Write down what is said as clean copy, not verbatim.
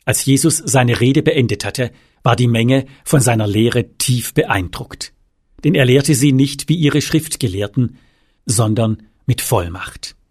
Als Jesus seine Rede beendet hatte, war die Menge von seiner Lehre tief beeindruckt. Denn er lehrte sie nicht wie ihre Schriftgelehrten, sondern mit Vollmacht.